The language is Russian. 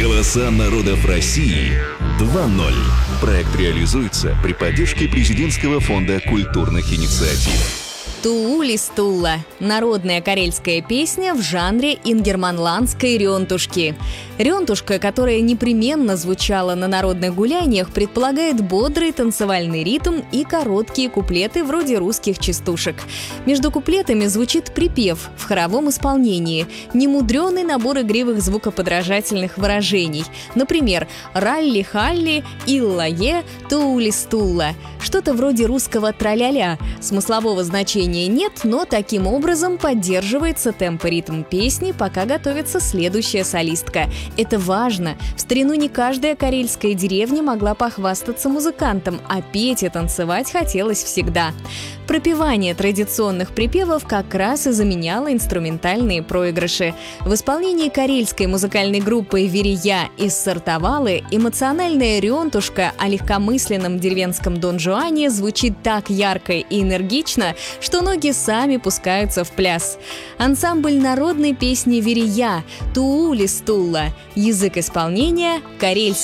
Голоса народов России 2.0. Проект реализуется при поддержке Президентского фонда культурных инициатив. Туули Стулла – народная карельская песня в жанре ингерманландской рентушки. Рентушка, которая непременно звучала на народных гуляниях, предполагает бодрый танцевальный ритм и короткие куплеты вроде русских частушек. Между куплетами звучит припев в хоровом исполнении, немудренный набор игривых звукоподражательных выражений. Например, «Ралли-халли», «Иллае», «Туули Стулла». Что-то вроде русского «траля-ля». Смыслового значения нет, но таким образом поддерживается темп и ритм песни, пока готовится следующая солистка. Это важно. В старину не каждая карельская деревня могла похвастаться музыкантом, а петь и танцевать хотелось всегда. Пропевание традиционных припевов как раз и заменяло инструментальные проигрыши. В исполнении карельской музыкальной группы «Верия» из Сартовалы эмоциональная рентушка о легкомысленном деревенском Дон Жуане звучит так ярко и энергично, что ноги сами пускаются в пляс. Ансамбль народной песни «Верия» Туули Стулла. Язык исполнения – карельский.